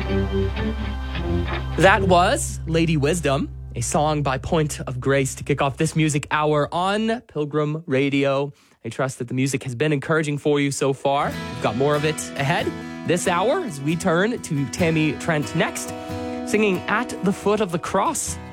That was Lady Wisdom, a song by Point of Grace to kick off this music hour on Pilgrim Radio. I trust that the music has been encouraging for you so far. We've got more of it ahead this hour as we turn to Tammy Trent next, singing At the Foot of the Cross.